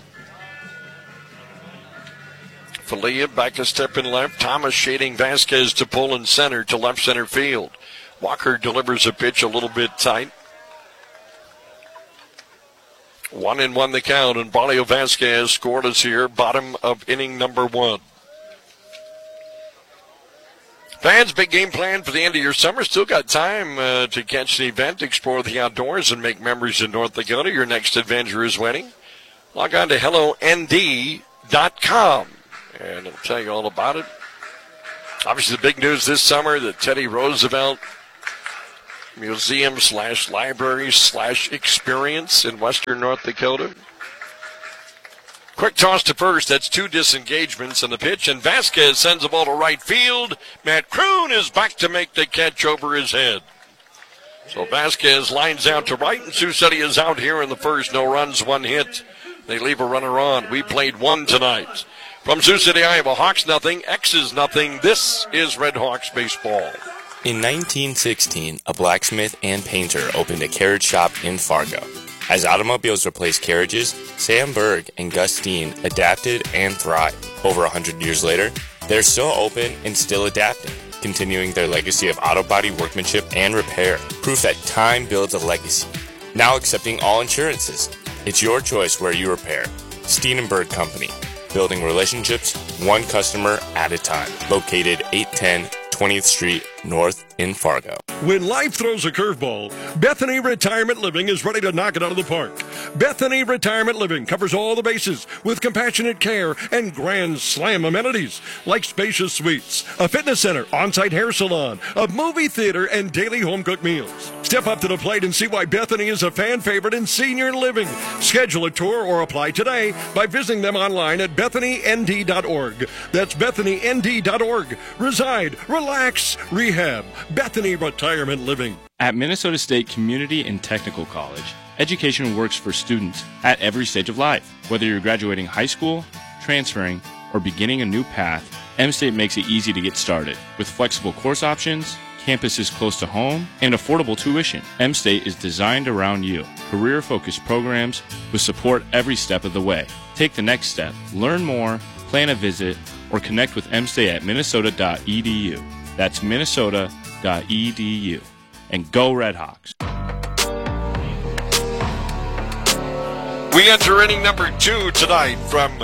Speaker 5: Falia back a step in left. Thomas shading Vasquez to pull in center to left center field. Walker delivers a pitch a little bit tight. 1-1 the count, and Barrio Vasquez scoreless here, bottom of inning number 1. Fans, big game plan for the end of your summer. Still got time to catch the event, explore the outdoors, and make memories in North Dakota. Your next adventure is waiting. Log on to HelloND.com, and it'll tell you all about it. Obviously, the big news this summer, the Teddy Roosevelt Museum/Library/Experience in western North Dakota. Quick toss to first. That's 2 disengagements on the pitch, and Vasquez sends the ball to right field. Matt Kroon is back to make the catch over his head. So Vasquez lines out to right, and Sioux City is out here in the first. No runs, 1 hit. They leave a runner on. We played 1 tonight. From Sioux City, Iowa, Hawks nothing, X's nothing. This is Red Hawks baseball.
Speaker 18: In 1916, a blacksmith and painter opened a carriage shop in Fargo. As automobiles replaced carriages, Sam Berg and Gus Steen adapted and thrived. Over 100 years later, they're still open and still adapting, continuing their legacy of auto body workmanship and repair. Proof that time builds a legacy. Now accepting all insurances. It's your choice where you repair. Steen and Berg Company. Building relationships, one customer at a time. Located 810 20th Street North in Fargo.
Speaker 19: When life throws a curveball, Bethany Retirement Living is ready to knock it out of the park. Bethany Retirement Living covers all the bases with compassionate care and grand slam amenities like spacious suites, a fitness center, on-site hair salon, a movie theater, and daily home-cooked meals. Step up to the plate and see why Bethany is a fan favorite in senior living. Schedule a tour or apply today by visiting them online at BethanyND.org. That's BethanyND.org. Reside, relax, rehab. Bethany Retirement Living.
Speaker 20: At Minnesota State Community and Technical College, education works for students at every stage of life. Whether you're graduating high school, transferring, or beginning a new path, M-State makes it easy to get started. With flexible course options, campuses close to home, and affordable tuition, M-State is designed around you. Career-focused programs with support every step of the way. Take the next step. Learn more, plan a visit, or connect with M-State at minnesota.edu. That's minnesota.edu. And go Red Hawks.
Speaker 5: We enter inning number 2 tonight from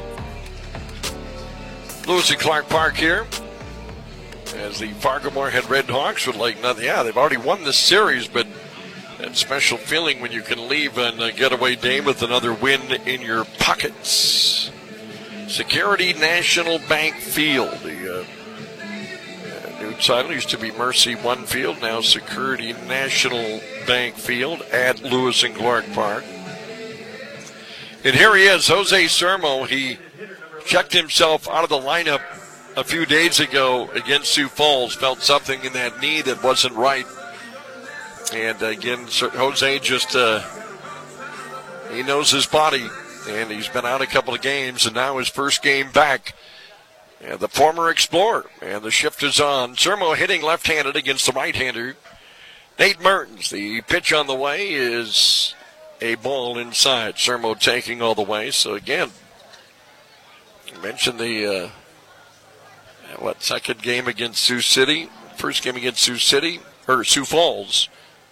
Speaker 5: Lewis and Clark Park here, as the Fargo-Moorhead Red Hawks would like nothing. Yeah, they've already won this series, but that special feeling when you can leave on a getaway day with another win in your pockets. Security National Bank Field. The new title used to be Mercy One Field, now Security National Bank Field at Lewis and Clark Park. And here he is, Jose Sermo. He checked himself out of the lineup a few days ago against Sioux Falls. Felt something in that knee that wasn't right. And again, Jose just, he knows his body. And he's been out a couple of games, and now his first game back. And the former Explorer, and the shift is on. Sermo hitting left-handed against the right-hander, Nate Mertens. The pitch on the way is a ball inside. Sermo taking all the way. So again, I mentioned the second game against Sioux City, first game against Sioux Falls.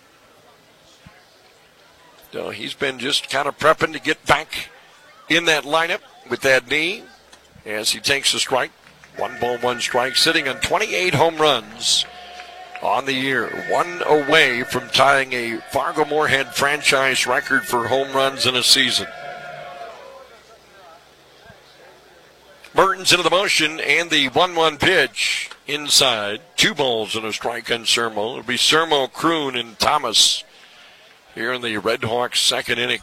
Speaker 5: So he's been just kind of prepping to get back in that lineup with that knee as he takes a strike. 1 ball, 1 strike, sitting on 28 home runs on the year. 1 away from tying a Fargo-Moorhead franchise record for home runs in a season. Mertens into the motion, and the 1-1 pitch inside. 2 balls and a strike on Sermo. It'll be Sermo, Kroon, and Thomas here in the Red Hawks' second inning.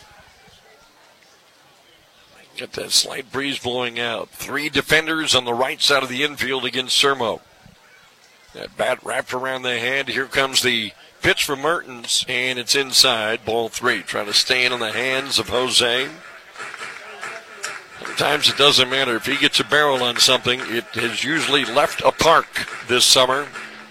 Speaker 5: Get that slight breeze blowing out. 3 defenders on the right side of the infield against Sermo. That bat wrapped around the head. Here comes the pitch from Mertens, and it's inside. Ball 3. Trying to stay in on the hands of Jose. Sometimes it doesn't matter. If he gets a barrel on something, it has usually left a park this summer.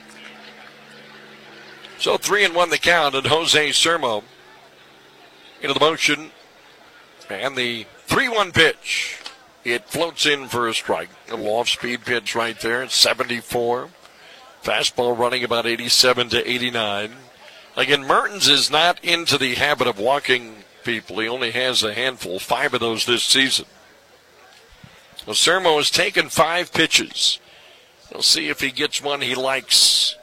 Speaker 5: So 3-1 the count, and Jose Sermo into the motion. And the 3-1 pitch. It floats in for a strike. A little off-speed pitch right there. It's 74. Fastball running about 87 to 89. Again, Mertens is not into the habit of walking people. He only has a handful, 5 of those this season. Well, Sermo has taken 5 pitches. We'll see if he gets one he likes.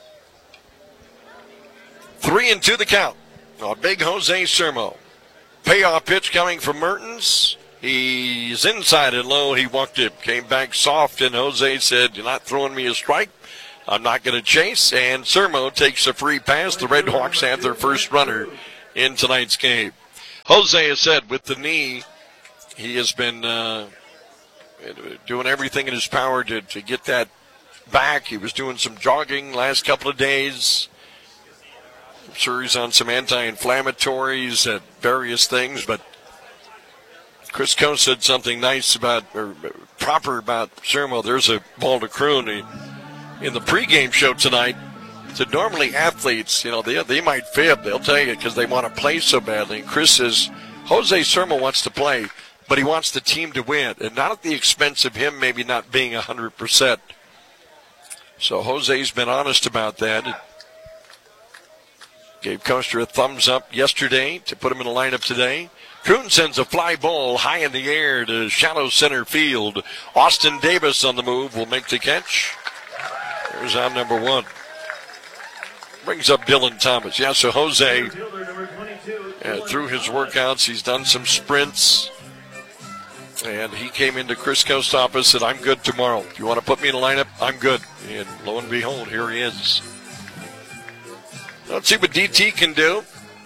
Speaker 5: 3-2 the count. A big Jose Sermo. Payoff pitch coming from Mertens. He's inside and low. He walked it, came back soft, and Jose said, "You're not throwing me a strike. I'm not going to chase." And Sermo takes a free pass. The Red Hawks have their first runner in tonight's game. Jose has said with the knee, he has been doing everything in his power to get that back. He was doing some jogging last couple of days. I'm sure he's on some anti-inflammatories and various things, but Chris Coe said something nice about, or proper about Sermo. There's a ball to Kroon in the pregame show tonight. So normally athletes, they might fib. They'll tell you because they want to play so badly. And Chris says Jose Sermo wants to play, but he wants the team to win, and not at the expense of him maybe not being 100%. So Jose's been honest about that. Gave Coaster a thumbs up yesterday to put him in the lineup today. Kroon sends a fly ball high in the air to shallow center field. Austin Davis on the move will make the catch. There's out number 1. Brings up Dylan Thomas. Yeah, so Jose, through his workouts, he's done some sprints. And he came into Chris Coast's office and said, "I'm good tomorrow. If you want to put me in the lineup, I'm good." And lo and behold, here he is. Let's see what DT can do.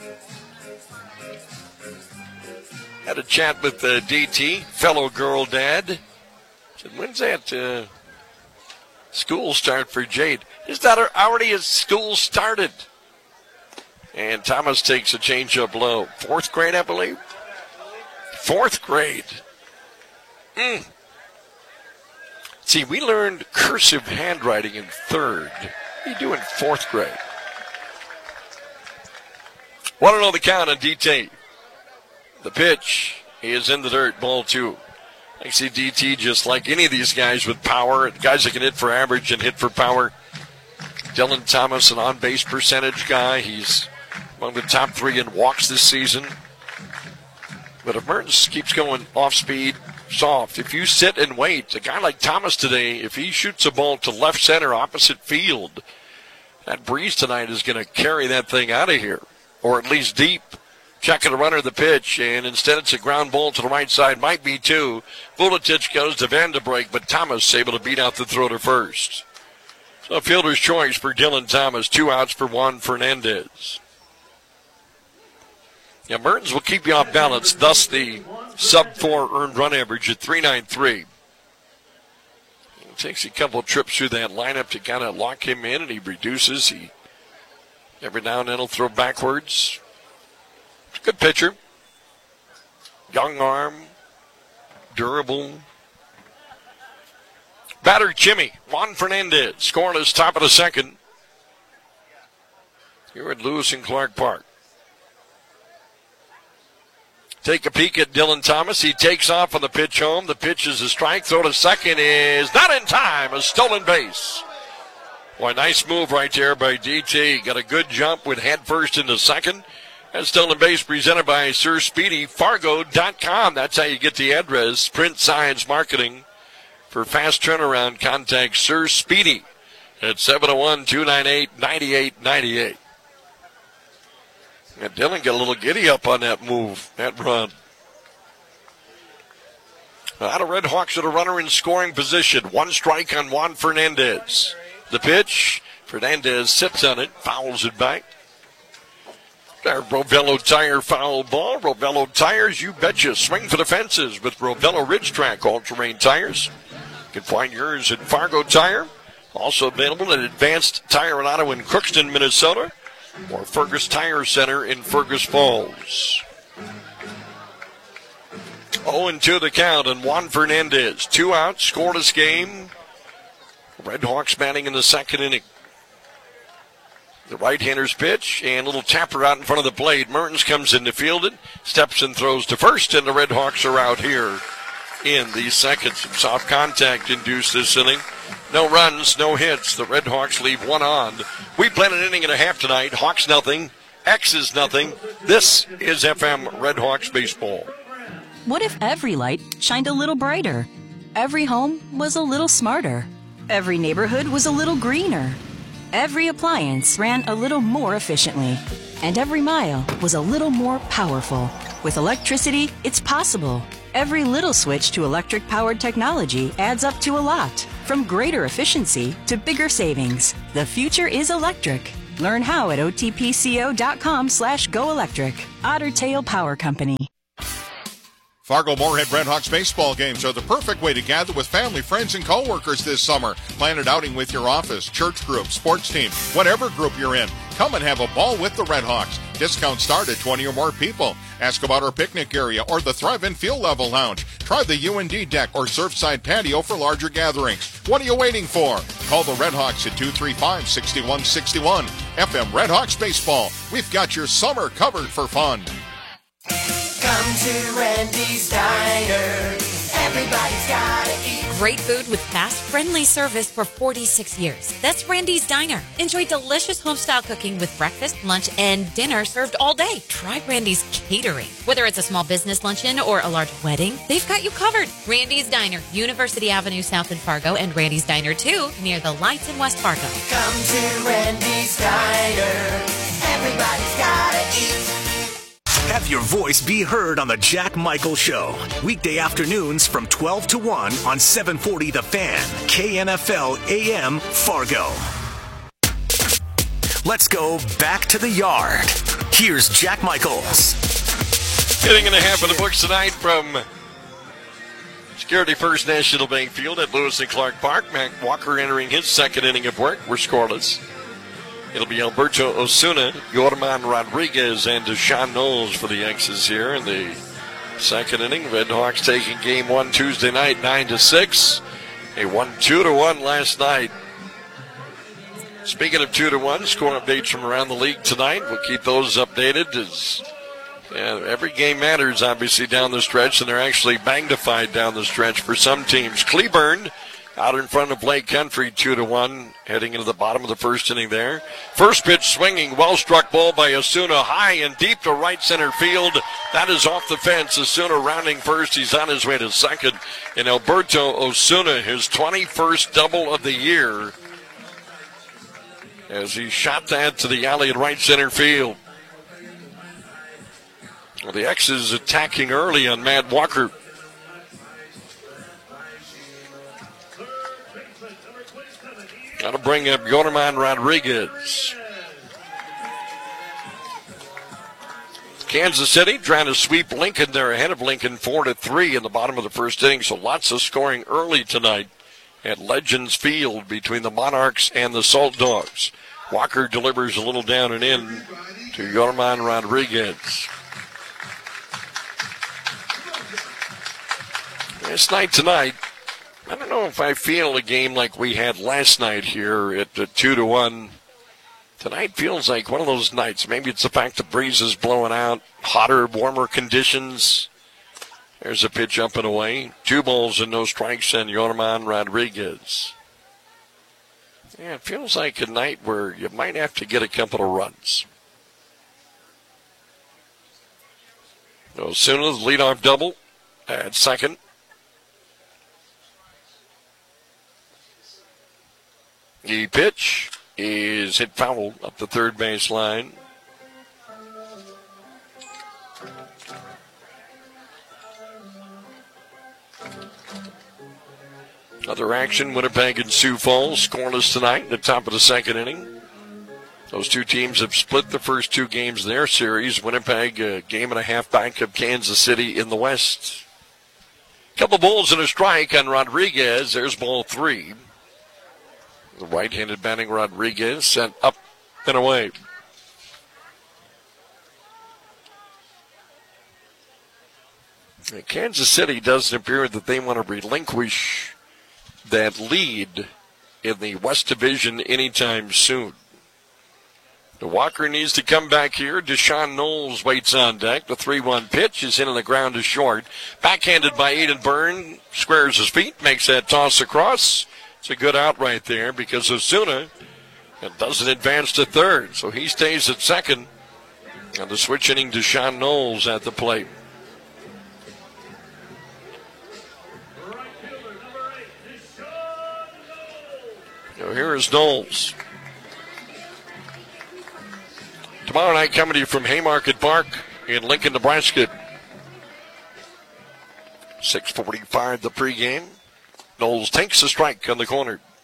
Speaker 5: Had a chat with DT, fellow girl dad. Said, "When's that school start for Jade?" His daughter already has school started. And Thomas takes a changeup low. 4th grade, I believe. 4th grade. See, we learned cursive handwriting in 3rd. What do you do in 4th grade? 1-0 the count on DT. The pitch is in the dirt, ball 2. I see DT just like any of these guys with power, guys that can hit for average and hit for power. Dylan Thomas, an on-base percentage guy. He's among the top 3 in walks this season. But if Mertens keeps going off-speed, soft, if you sit and wait, a guy like Thomas today, if he shoots a ball to left center opposite field, that breeze tonight is going to carry that thing out of here, or at least deep. Checking the runner the pitch, and instead it's a ground ball to the right side. Might be 2. Vuletic goes to Vandenbrink, but Thomas able to beat out the throw to first. So fielder's choice for Dylan Thomas. 2 outs for Juan Fernandez. Yeah, Mertens will keep you off balance, thus the sub-4 earned run average at .393. It takes a couple of trips through that lineup to kind of lock him in, and he reduces. Every now and then he'll throw backwards. Good pitcher. Young arm. Durable. Batter Jimmy. Juan Fernandez scoreless top of the 2nd. Here at Lewis and Clark Park. Take a peek at Dylan Thomas. He takes off on the pitch home. The pitch is a strike. Throw to second is not in time. A stolen base. Boy, nice move right there by DT. Got a good jump with head first into second. That's stolen base presented by Sir Speedy, Fargo.com. That's how you get the address. Print Science Marketing. For fast turnaround, contact Sir Speedy at 701-298-9898. And Dylan got a little giddy up on that move, that run. Now, the Red Hawks at a runner in scoring position. 1 strike on Juan Fernandez. The pitch, Fernandez sits on it, fouls it back. There, Rovello Tire foul ball. Rovello Tires, you betcha. Swing for the fences with Rovello Ridge Track all-terrain tires. You can find yours at Fargo Tire. Also available at Advanced Tire and Auto in Crookston, Minnesota. Or Fergus Tire Center in Fergus Falls. 0-2 the count, and Juan Fernandez. 2 outs, scoreless game. Red Hawks batting in the second inning. The right-hander's pitch, and a little tapper out in front of the plate. Mertens comes in to field it, steps and throws to first, and the Red Hawks are out here in the second. Some soft contact induced this inning. No runs, no hits. The Red Hawks leave 1 on. We played an inning and a half tonight. Hawks nothing, X's nothing. This is FM Red Hawks baseball.
Speaker 21: What if every light shined a little brighter? Every home was a little smarter. Every neighborhood was a little greener. Every appliance ran a little more efficiently. And every mile was a little more powerful. With electricity, it's possible. Every little switch to electric-powered technology adds up to a lot. From greater efficiency to bigger savings. The future is electric. Learn how at otpco.com/goelectric. Otter Tail Power Company.
Speaker 4: Fargo-Moorhead Redhawks baseball games are the perfect way to gather with family, friends, and co-workers this summer. Plan an outing with your office, church group, sports team, whatever group you're in. Come and have a ball with the Redhawks. Discounts start at 20 or more people. Ask about our picnic area or the Thrive-In Field Level Lounge. Try the UND deck or Surfside patio for larger gatherings. What are you waiting for? Call the Redhawks at 235-6161. FM Redhawks Baseball. We've got your summer covered for fun.
Speaker 22: Come to Randy's Diner. Everybody's gotta eat.
Speaker 16: Great food with fast, friendly service for 46 years. That's Randy's Diner. Enjoy delicious home-style cooking with breakfast, lunch, and dinner served all day. Try Randy's Catering. Whether it's a small business luncheon or a large wedding, they've got you covered. Randy's Diner, University Avenue South in Fargo, and Randy's Diner 2 near the lights in West Fargo.
Speaker 22: Come to Randy's Diner. Everybody's gotta eat.
Speaker 3: Have your voice be heard on the Jack Michael Show. Weekday afternoons from 12 to 1 on 740 The Fan, KNFL AM Fargo. Let's go back to the yard. Here's Jack Michaels.
Speaker 5: Inning and a half of the books tonight from Security First National Bank Field at Lewis and Clark Park. Mac Walker entering his second inning of work. We're scoreless. It'll be Alberto Osuna, Yorman Rodriguez, and Deshaun Knowles for the X's here in the second inning. Red Hawks taking game 1 Tuesday night, 9-6. They won 2-1 last night. Speaking of 2-1, score updates from around the league tonight. We'll keep those updated. As every game matters, obviously, down the stretch, and they're actually magnified down the stretch for some teams. Cleburne out in front of Lake Country, 2-1, heading into the bottom of the first inning there. First pitch swinging, well-struck ball by Osuna, high and deep to right center field. That is off the fence. Osuna rounding first. He's on his way to second. And Alberto Osuna, his 21st double of the year, as he shot that to the alley at right center field. Well, the X's attacking early on Matt Walker. Got to bring up Yorman Rodriguez. Kansas City trying to sweep Lincoln. They're ahead of Lincoln 4-3 in the bottom of the first inning. So lots of scoring early tonight at Legends Field between the Monarchs and the Salt Dogs. Walker delivers a little down and in to Yorman Rodriguez. This night tonight, I don't know if I feel a game like we had last night here at 2-1. Tonight feels like one of those nights. Maybe it's the fact the breeze is blowing out, hotter, warmer conditions. There's a pitch up and away. 2 balls and no strikes on Yorman Rodriguez. Yeah, it feels like a night where you might have to get a couple of runs. Osuna, the leadoff double at second. The pitch is hit foul up the third base line. Other action, Winnipeg and Sioux Falls scoreless tonight in the top of the second inning. Those two teams have split the first 2 games of their series. Winnipeg a game and a half back of Kansas City in the West. Couple balls and a strike on Rodriguez. There's ball 3. The right-handed batting Rodriguez sent up and away. Kansas City doesn't appear that they want to relinquish that lead in the West Division anytime soon. The Walker needs to come back here. Deshaun Knowles waits on deck. The 3-1 pitch is in on the ground to short. Backhanded by Aiden Byrne. Squares his feet, makes that toss across. It's a good out right there because Osuna doesn't advance to third. So he stays at second. And the switch inning, Deshaun Knowles at the plate. So here is Knowles. Tomorrow night coming to you from Haymarket Park in Lincoln, Nebraska. 6:45 the pregame. Knowles takes the strike on the corner.